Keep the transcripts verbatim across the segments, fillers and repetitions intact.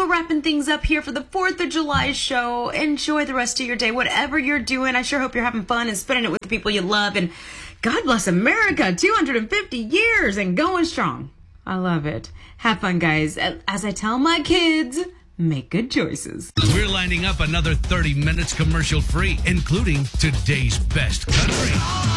we're wrapping things up here for the fourth of July show. Enjoy the rest of your day, whatever you're doing. I sure hope you're having fun and spending it with the people you love. And God bless America, two hundred fifty years and going strong. I love it. Have fun, guys. As I tell my kids, make good choices. We're lining up another thirty minutes commercial free, including today's best country.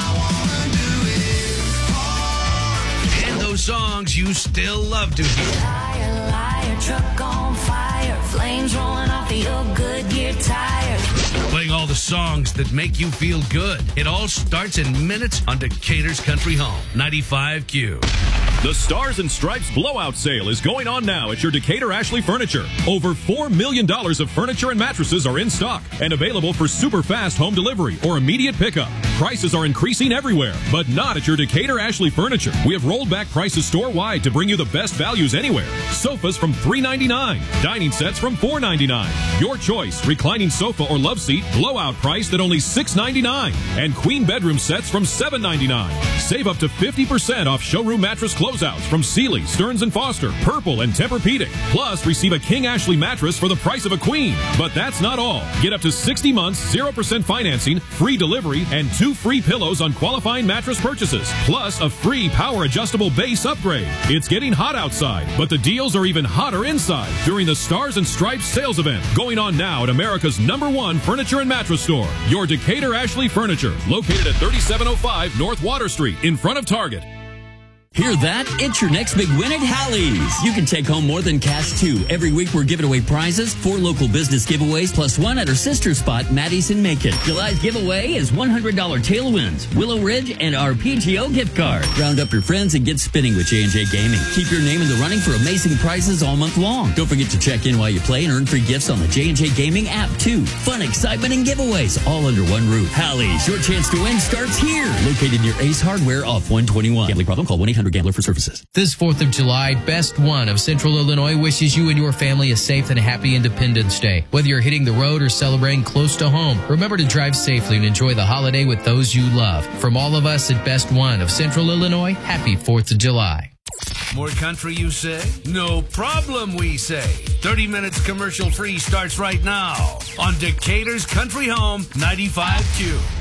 And those songs you still love to hear. Liar, liar, truck on fire, flames rolling off of your Goodyear tires. Playing all the songs that make you feel good. It all starts in minutes on Decatur's Country Home, ninety-five Q. The Stars and Stripes blowout sale is going on now at your Decatur Ashley Furniture. Over four million dollars of furniture and mattresses are in stock and available for super fast home delivery or immediate pickup. Prices are increasing everywhere, but not at your Decatur Ashley Furniture. We have rolled back prices store-wide to bring you the best values anywhere. Sofas from three ninety-nine, dining sets from four ninety-nine. Your choice, reclining sofa or love seat, blowout priced at only six ninety-nine, and queen bedroom sets from seven ninety-nine. Save up to fifty percent off showroom mattress closeouts from Sealy, Stearns and Foster, Purple, and Tempur-Pedic. Plus, receive a King Ashley mattress for the price of a queen. But that's not all. Get up to sixty months, zero percent financing, free delivery, and two free pillows on qualifying mattress purchases. Plus, a free power-adjustable base upgrade. It's getting hot outside, but the deals are even hotter inside during the Stars and Stripes sales event going on now at America's number one furniture and mattress store, your Decatur Ashley Furniture, located at thirty-seven oh five North Water Street in front of Target. Hear that? It's your next big win at Hallie's. You can take home more than cash, too. Every week we're giving away prizes, four local business giveaways, plus one at our sister spot, Maddie's in Macon. July's giveaway is one hundred dollars Tailwinds, Willow Ridge, and our P G O gift card. Round up your friends and get spinning with J and J Gaming. Keep your name in the running for amazing prizes all month long. Don't forget to check in while you play and earn free gifts on the J and J Gaming app, too. Fun, excitement, and giveaways all under one roof. Hallie's, your chance to win starts here. Located near Ace Hardware off one twenty-one. Gambling problem? Call one eight hundred gambler for services. This fourth of July, Best One of Central Illinois wishes you and your family a safe and happy Independence Day. Whether you're hitting the road or celebrating close to home, remember to drive safely and enjoy the holiday with those you love. From all of us at Best One of Central Illinois, happy fourth of July. More country, you say? No problem, we say. thirty minutes commercial free starts right now on Decatur's Country Home, ninety-five Q.